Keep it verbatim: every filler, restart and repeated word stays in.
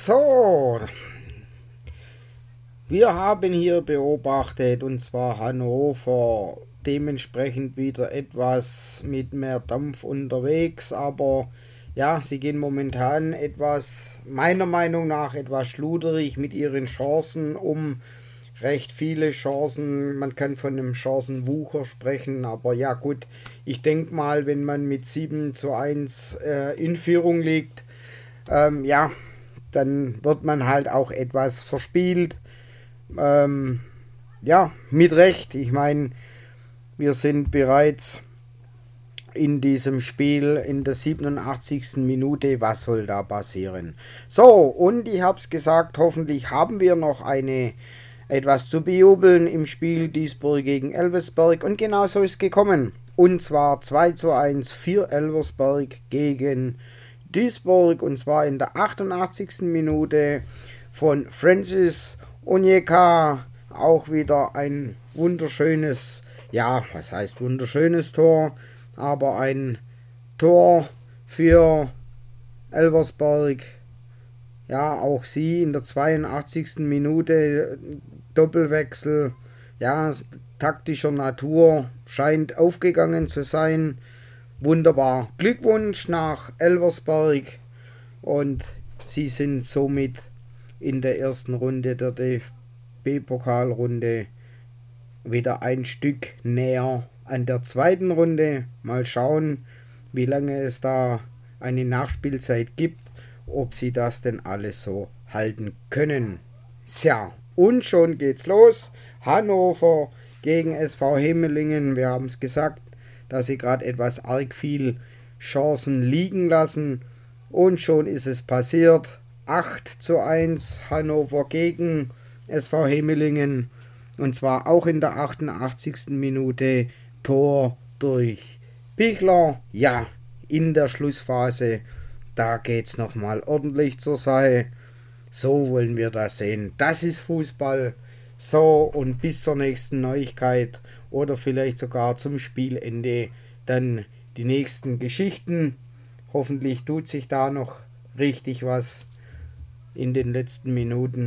So, wir haben hier beobachtet, und zwar Hannover, dementsprechend wieder etwas mit mehr Dampf unterwegs, aber ja, sie gehen momentan etwas, meiner Meinung nach, etwas schluderig mit ihren Chancen um. Recht viele Chancen, man kann von einem Chancenwucher sprechen, aber ja gut, ich denke mal, wenn man mit sieben zu eins äh, in Führung liegt, ähm, ja, dann wird man halt auch etwas verspielt. Ähm, ja, mit Recht. Ich meine, wir sind bereits in diesem Spiel in der siebenundachtzigsten Minute. Was soll da passieren? So, und ich habe es gesagt, hoffentlich haben wir noch eine etwas zu bejubeln im Spiel Duisburg gegen Elversberg. Und genau so ist es gekommen. Und zwar zwei zu eins für Elversberg gegen Duisburg. Und zwar in der achtundachtzigsten Minute von Francis Onyeka. Auch wieder ein wunderschönes, ja, was heißt wunderschönes Tor, aber ein Tor für Elversberg. Ja, auch sie in der zweiundachtzigsten Minute Doppelwechsel, ja, taktischer Natur, scheint aufgegangen zu sein. Wunderbar. Glückwunsch nach Elversberg, und sie sind somit in der ersten Runde der D F B-Pokalrunde wieder ein Stück näher an der zweiten Runde. Mal schauen, wie lange es da eine Nachspielzeit gibt, ob sie das denn alles so halten können. Tja, und schon geht's los. Hannover gegen S V Hemelingen. Wir haben es gesagt, dass sie gerade etwas arg viel Chancen liegen lassen. Und schon ist es passiert. acht zu eins Hannover gegen S V Hemelingen. Und zwar auch in der achtundachtzigsten Minute Tor durch Pichler. Ja, in der Schlussphase. Da geht's nochmal ordentlich zur Sache. So wollen wir das sehen. Das ist Fußball. So, und bis zur nächsten Neuigkeit oder vielleicht sogar zum Spielende dann die nächsten Geschichten. Hoffentlich tut sich da noch richtig was in den letzten Minuten.